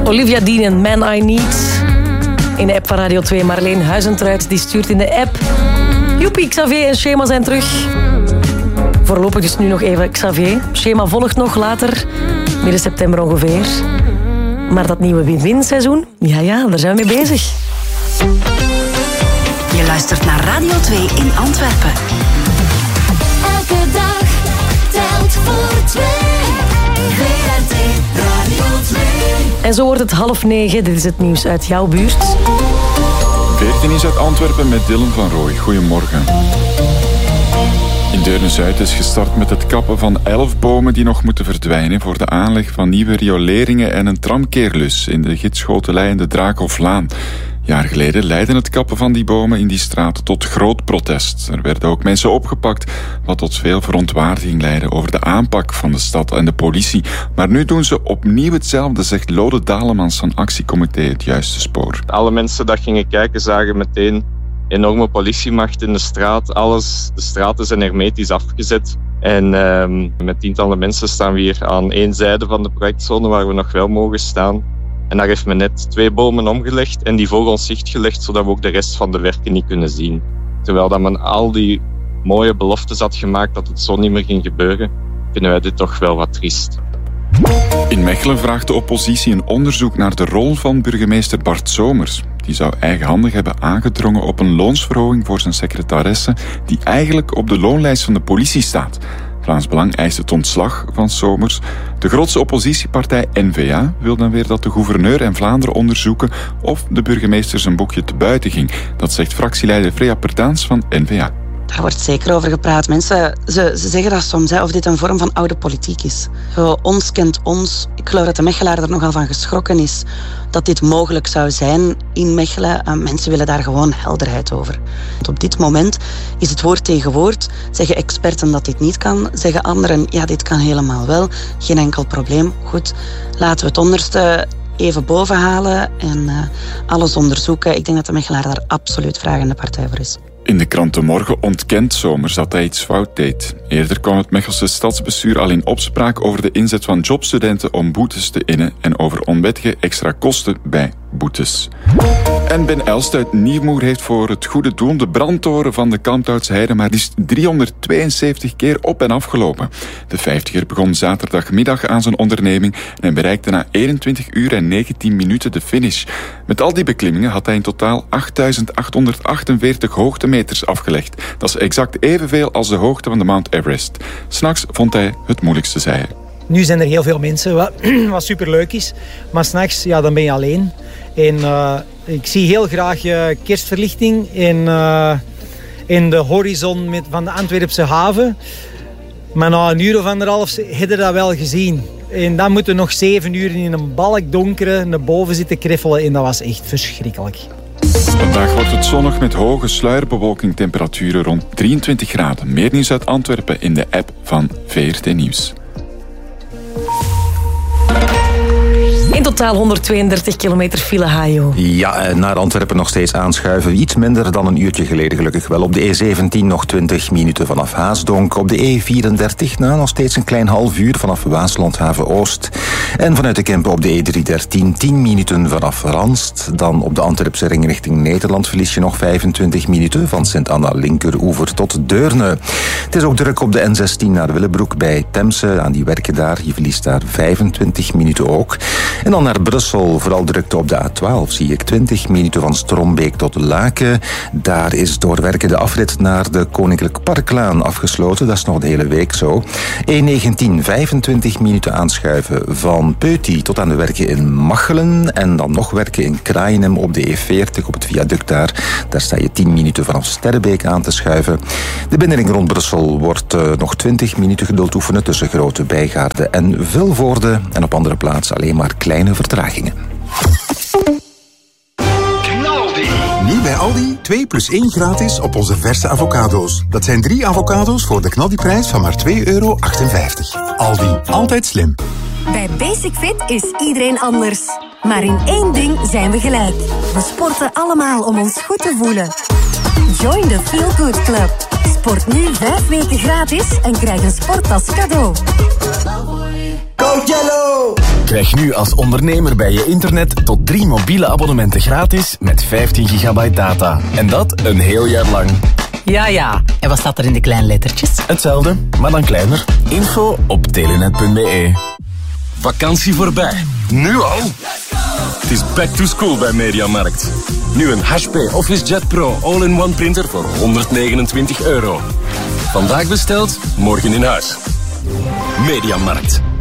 Olivia Dean en Man I Need. In de app van Radio 2 Marleen Huizentruid die stuurt in de app. Joepie, Xavier en Schema zijn terug. Voorlopig dus nu nog even Xavier. Schema volgt nog later, midden september ongeveer. Maar dat nieuwe win-win seizoen, ja, daar zijn we mee bezig. Je luistert naar Radio 2 in Antwerpen. Elke dag telt voor 2. VRT Radio 2. En zo wordt het 8:30. Dit is het nieuws uit jouw buurt. 14 is uit Antwerpen met Dylan van Rooij. Goedemorgen. In Deurne-Zuid is gestart met het kappen van 11 bomen die nog moeten verdwijnen voor de aanleg van nieuwe rioleringen en een tramkeerlus in de Gidschotelij en de Draakhoflaan. Jaar geleden leidde het kappen van die bomen in die straten tot groot protest. Er werden ook mensen opgepakt, wat tot veel verontwaardiging leidde over de aanpak van de stad en de politie. Maar nu doen ze opnieuw hetzelfde, zegt Lode Dalemans van actiecomité Het Juiste Spoor. Alle mensen die gingen kijken zagen meteen enorme politiemacht in de straat. De straten zijn hermetisch afgezet. En met tientallen mensen staan we hier aan één zijde van de projectzone waar we nog wel mogen staan. En daar heeft men net 2 bomen omgelegd en die voor ons zicht gelegd, zodat we ook de rest van de werken niet kunnen zien. Terwijl dat men al die mooie beloftes had gemaakt dat het zo niet meer ging gebeuren, vinden wij dit toch wel wat triest. In Mechelen vraagt de oppositie een onderzoek naar de rol van burgemeester Bart Somers. Die zou eigenhandig hebben aangedrongen op een loonsverhoging voor zijn secretaresse, die eigenlijk op de loonlijst van de politie staat. Vlaams Belang eist het ontslag van Somers. De grootste oppositiepartij N-VA wil dan weer dat de gouverneur en Vlaanderen onderzoeken of de burgemeester zijn boekje te buiten ging. Dat zegt fractieleider Freya Pertaans van N-VA. Daar wordt zeker over gepraat. Mensen, ze zeggen dat soms, of dit een vorm van oude politiek is. Zo, ons kent ons. Ik geloof dat de Mechelaar er nogal van geschrokken is dat dit mogelijk zou zijn in Mechelen. Mensen willen daar gewoon helderheid over. Want op dit moment is het woord tegen woord. Zeggen experten dat dit niet kan. Zeggen anderen, ja, dit kan helemaal wel. Geen enkel probleem. Goed, laten we het onderste even boven halen en alles onderzoeken. Ik denk dat de Mechelaar daar absoluut vragende partij voor is. In de krant De Morgen ontkent Somers dat hij iets fout deed. Eerder kwam het Mechelse stadsbestuur al in opspraak over de inzet van jobstudenten om boetes te innen en over onwettige extra kosten bij boetes. En Ben Elst uit Nieuwmoer heeft voor het goede doel de brandtoren van de Kalmthoutse Heide maar liefst 372 keer op en afgelopen. De 50er begon zaterdagmiddag aan zijn onderneming en bereikte na 21 uur en 19 minuten de finish. Met al die beklimmingen had hij in totaal 8.848 hoogtemeters afgelegd. Dat is exact evenveel als de hoogte van de Mount Everest. 'S'nachts vond hij het moeilijkste, zei hij. Nu zijn er heel veel mensen, wat superleuk is. Maar 's nachts, ja, dan ben je alleen. En ik zie heel graag kerstverlichting in de horizon van de Antwerpse haven. Maar na een uur of anderhalf heb je dat wel gezien. En dan moeten we nog 7 uur in een balkdonkere naar boven zitten kreffelen. En dat was echt verschrikkelijk. Vandaag wordt het zonnig met hoge sluierbewolking, temperaturen rond 23 graden. Meer nieuws uit Antwerpen in de app van VRT Nieuws. In totaal 132 kilometer file, Hajo. Ja, naar Antwerpen nog steeds aanschuiven. Iets minder dan een uurtje geleden gelukkig wel. Op de E17 nog 20 minuten vanaf Haasdonk. Op de E34 nog steeds een klein half uur vanaf Waaslandhaven Oost. En vanuit de Kempen op de E313 10 minuten vanaf Ranst. Dan op de Antwerpse ring richting Nederland verlies je nog 25 minuten. Van Sint-Anna linkeroever tot Deurne. Het is ook druk op de N16 naar Willebroek bij Temse. Aan die werken daar. Je verliest daar 25 minuten ook. En dan naar Brussel, vooral drukte op de A12, zie ik 20 minuten van Strombeek tot Laken. Daar is door werken de afrit naar de Koninklijk Parklaan afgesloten. Dat is nog de hele week zo. E19, 25 minuten aanschuiven van Peuty tot aan de werken in Machelen. En dan nog werken in Kraaienhem op de E40 op het viaduct daar. Daar sta je 10 minuten vanaf Sterrebeek aan te schuiven. De binnenring rond Brussel wordt nog 20 minuten geduld oefenen tussen Grote Bijgaarde en Vilvoorde. En op andere plaatsen alleen maar kleine vertragingen. Nu bij Aldi 2 plus 1 gratis op onze verse avocado's. Dat zijn 3 avocado's voor de Knaldiprijs van maar €2,58. Aldi, altijd slim. Bij Basic Fit is iedereen anders. Maar in één ding zijn we gelijk. We sporten allemaal om ons goed te voelen. Join the Feel Good Club. Sport nu 5 weken gratis en krijg een sporttas cadeau. Code YELLOW! Krijg nu als ondernemer bij je internet tot 3 mobiele abonnementen gratis met 15 gigabyte data. En dat een heel jaar lang. Ja. En wat staat er in de kleine lettertjes? Hetzelfde, maar dan kleiner. Info op telenet.be. Vakantie voorbij. Nu al? Het is back to school bij Mediamarkt. Nu een HP OfficeJet Pro all-in-one printer voor €129. Vandaag besteld, morgen in huis. Mediamarkt.